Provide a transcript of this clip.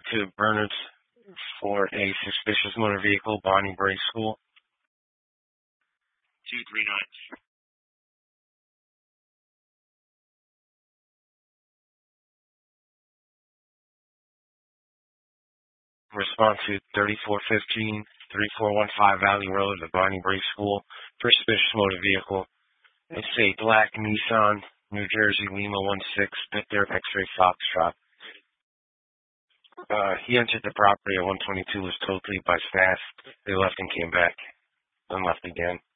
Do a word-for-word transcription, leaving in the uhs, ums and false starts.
to Bernard's for a suspicious motor vehicle, Bonnie Brae School. two three nine. Response to thirty-four fifteen, thirty-four fifteen Valley Road, the Bonnie Brae School, for suspicious motor vehicle. It's a black Nissan, New Jersey, Lima one six, Victor, X-ray Foxtrot. Uh, he entered the property at one twenty-two, was told to leave by staff. They left and came back, then left again.